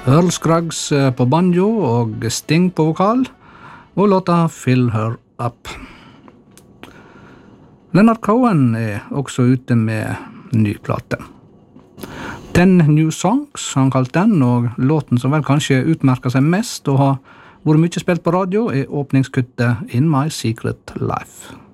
Earl Scruggs på banjo og Sting på vokal, og låta Fill Her Up. Leonard Cohen også ute med ny plate. 10 New Songs, han kalt den, og låten som vel kanskje utmerker seg mest og har vært mye spilt på radio åpningskuttet In My Secret Life.